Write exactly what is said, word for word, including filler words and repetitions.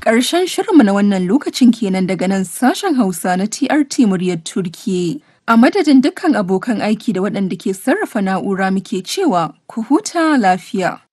Ƙarshen shirinmu na wannan lokacin kenan daga nan sashen Hausa na T R T muryar Turkiyya. A madadin dukkan abokan aiki da waɗanda ke sarrafa na'ura muke cewa ku huta lafiya.